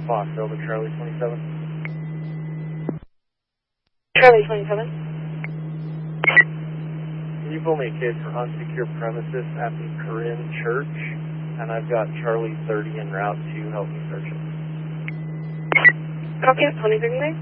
Fox Delta Charlie 27. Charlie 27. Can you pull me a case for unsecure premises at the Corinne Church? And I've got Charlie 30 en route to help me search it. Copy, 23 there.